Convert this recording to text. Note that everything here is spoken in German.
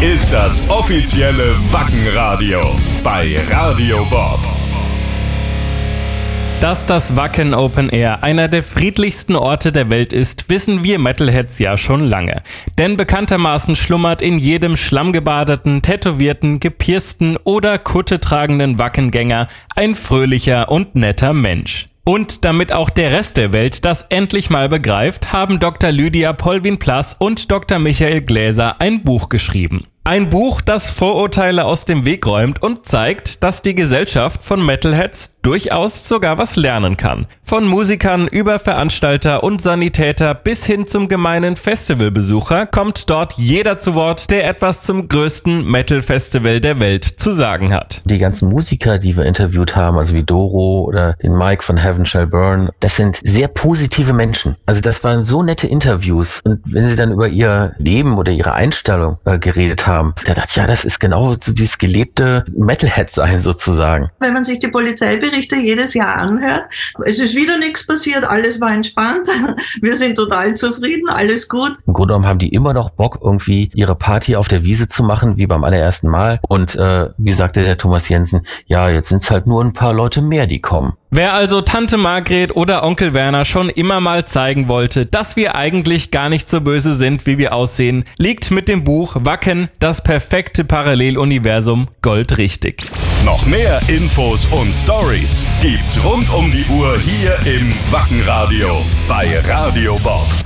ist das offizielle Wacken-Radio bei Radio Bob. Dass das Wacken Open Air einer der friedlichsten Orte der Welt ist, wissen wir Metalheads ja schon lange. Denn bekanntermaßen schlummert in jedem schlammgebadeten, tätowierten, gepiersten oder Kutte tragenden Wackengänger ein fröhlicher und netter Mensch. Und damit auch der Rest der Welt das endlich mal begreift, haben Dr. Lydia Polwin-Plass und Dr. Michael Gläser ein Buch geschrieben. Ein Buch, das Vorurteile aus dem Weg räumt und zeigt, dass die Gesellschaft von Metalheads durchaus sogar was lernen kann. Von Musikern über Veranstalter und Sanitäter bis hin zum gemeinen Festivalbesucher kommt dort jeder zu Wort, der etwas zum größten Metal-Festival der Welt zu sagen hat. Die ganzen Musiker, die wir interviewt haben, also wie Doro oder den Mike von Heaven Shall Burn, das sind sehr positive Menschen. Also das waren so nette Interviews. Und wenn sie dann über ihr Leben oder ihre Einstellung geredet haben, da dachte ich, ja, das ist genau so dieses gelebte Metalhead-Sein sozusagen. Wenn man sich die Polizeiberichte jedes Jahr anhört, es ist wieder nichts passiert, alles war entspannt, wir sind total zufrieden, alles gut. Im Grunde genommen haben die immer noch Bock, irgendwie ihre Party auf der Wiese zu machen, wie beim allerersten Mal. Und wie sagte der Thomas Jensen, ja, jetzt sind es halt nur ein paar Leute mehr, die kommen. Wer also Tante Margret oder Onkel Werner schon immer mal zeigen wollte, dass wir eigentlich gar nicht so böse sind, wie wir aussehen, liegt mit dem Buch Wacken, das perfekte Paralleluniversum, goldrichtig. Noch mehr Infos und Stories gibt's rund um die Uhr hier im Wacken-Radio bei Radio Bob.